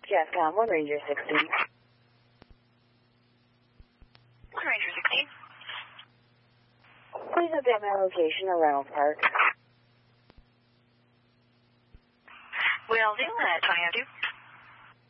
Capcom 1 Ranger 16. 1 Ranger 16. Please update my location at Reynolds Park. Will do. 2002.